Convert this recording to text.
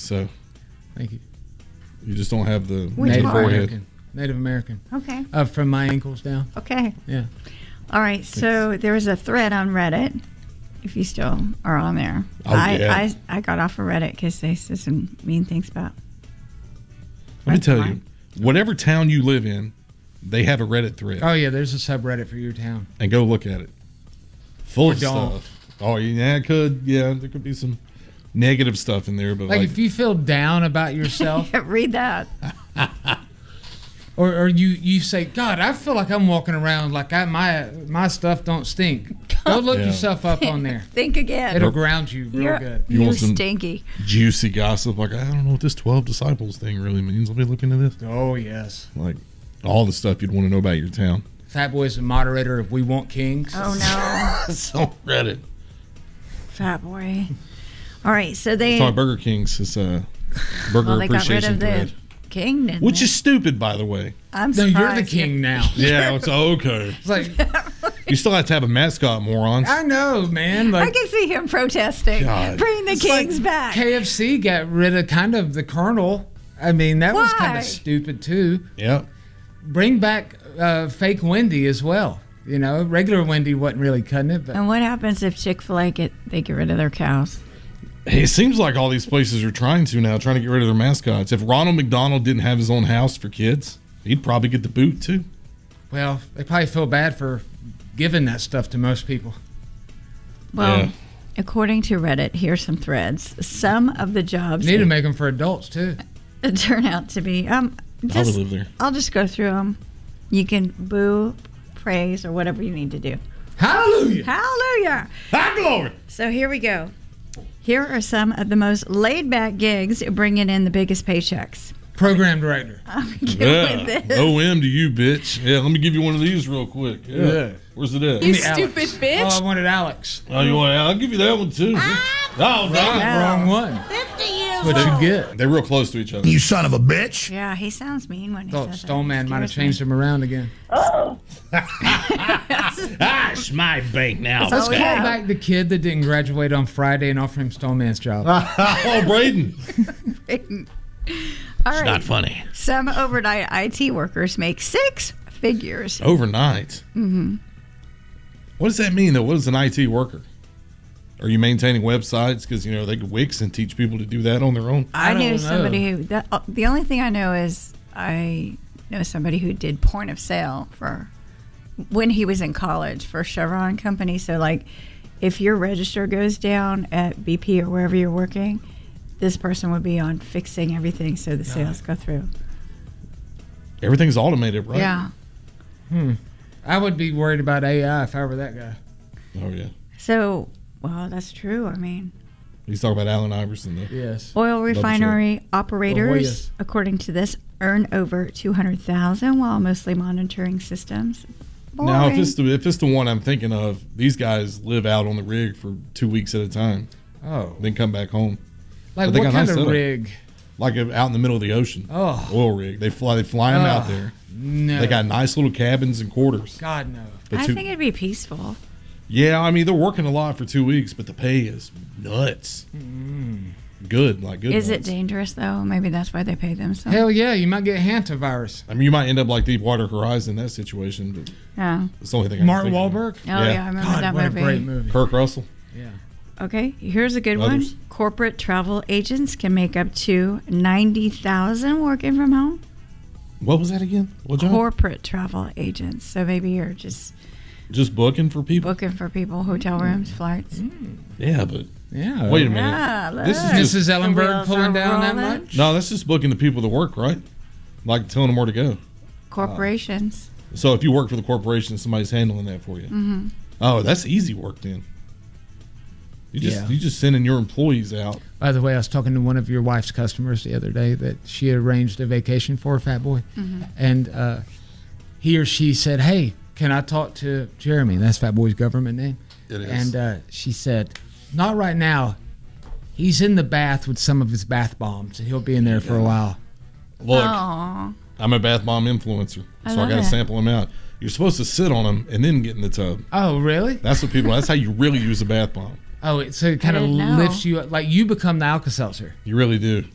so Thank you. you just don't have the Which part? forehead. Native American. Okay. From my ankles down. Okay. Yeah. All right. So there was a thread on Reddit. If you still are on there, Oh, yeah. I got off of Reddit because they said some mean things about. Let me tell you, whatever town you live in, they have a Reddit thread. Oh yeah, there's a subreddit for your town. And go look at it. Full Or of don't. stuff. Oh, yeah, it could. Yeah, there could be some negative stuff in there. But Like if you feel down about yourself, Read that. or you say, God, I feel like I'm walking around like my stuff don't stink. Go look Yeah. yourself up on there. Think again. It'll ground you real You're, good. You you're want some- stinky. juicy gossip, like, I don't know what this 12 disciples thing really means. Let me look into this. Oh yes. Like, all the stuff you'd want to know about your town. Fat Boy's the moderator of We Want Kings. Oh no, It's on Reddit. Fat Boy. All right. So they. It's on Burger King's. It's a burger Well, they got rid appreciation of the thread. king, didn't Which they? is stupid, by the way. I'm No, surprised. you're the king now. Yeah, it's okay. It's like You still have to have a mascot, morons. I know, man. I Like can see him protesting. God. Bring the It's kings like back. KFC got rid of kind of the Colonel. I mean, that was kind Why? of stupid too. Yep. Bring back fake Wendy as well. You know, regular Wendy wasn't really cutting it, but And what happens if Chick-fil-A get rid of their cows? Hey, it seems like all these places are trying to get rid of their mascots. If Ronald McDonald didn't have his own house for kids, he'd probably get the boot too. well, they probably feel bad for giving that stuff to most people. Well, Yeah. according to Reddit, here's some threads. Some of the jobs Need to make them for adults too. turn out to be. I would live there. I'll just go through them. You can boo, praise, or whatever you need to do. Hallelujah! Hallelujah! High glory. So here we go. Here are some of the most laid-back gigs bringing in the biggest paychecks. Program director. I'm good Yeah. with this. OM to you, bitch. Yeah, let me give you one of these real quick. Yeah. Where's it at? You Give me Alex. stupid bitch. Oh, I wanted Alex. Oh, you want? I'll give you that one too. Oh, right. Wrong one. 50 years What you get? They're real close to each other. You son of a bitch. Yeah, he sounds mean when he Thought says Stone Man might have Scares me. changed him around again. It's my bank now. Let's all we call have. back the kid that didn't graduate on Friday and offer him Stone Man's job. Oh, Braden. All right. Not funny. Some overnight IT workers make 6 figures. Overnight. Mm-hmm. What does that mean, though? What is an IT worker? Are you maintaining websites? Because, they could Wix and teach people to do that on their own. I don't knew know. somebody who. The only thing I know is I know somebody who did point of sale for when he was in college for Chevron Company. So, like, if your register goes down at BP or wherever you're working, this person would be on fixing everything so the sales go through. Everything's automated, right? Yeah. I would be worried about AI if I were that guy. Oh, yeah. So, well, that's true. I mean, He's talking about Allen Iverson, though. Yes. oil the show. refinery operators, Hoyas. according to this, earn over $200,000 while mostly monitoring systems. Now, if Boring. it's the one I'm thinking of, these guys live out on the rig for 2 weeks at a time, Oh. then come back home. Like But they what got kind nice of setup. rig? Like out in the middle of the ocean. Oh. Oil rig. They fly them out Oh. there. No. They got nice little cabins and quarters. God, no. But I think it'd be peaceful. yeah, I mean, they're working a lot for 2 weeks, but the pay is nuts. Good, like good. Is it nuts. dangerous, though? Maybe that's why they pay them so. Hell yeah, you might get hantavirus. I mean, you might end up like Deepwater Horizon in that situation, but Yeah. it's the only thing I can Mark think of. Wahlberg? Oh, Yeah. yeah, I remember God, that what movie. a great movie. Kirk Russell. Yeah. Okay, here's a good Others? one. Corporate travel agents can make up to $90,000 working from home. What was that again? What job? Corporate travel agents. So maybe you're just Just booking for people? booking for people, hotel rooms, flights. Yeah, but Yeah. wait a minute. Ah, This is look. just- Mrs. The Ellenberg wheels pulling are down that rolling. much? No, that's just booking the people that work, right? Like telling them where to go. Corporations. So if you work for the corporation, somebody's handling that for you. Mm-hmm. Oh, that's easy work then. You just sending your employees out. By the way, I was talking to one of your wife's customers the other day that she arranged a vacation for Fat Boy. And he or she said, hey, can I talk to Jeremy? That's Fat Boy's government name. It is. And she said, not right now. He's in the bath with some of his bath bombs, and he'll be in there for a while. Look, Aw. I'm a bath bomb influencer, I so I love got to that. sample them out. You're supposed to sit on them and then get in the tub. Oh, really? That's what people. That's how you really use a bath bomb. Oh, so it kind of didn't know. lifts you up. Like you become the Alka-Seltzer. You really do.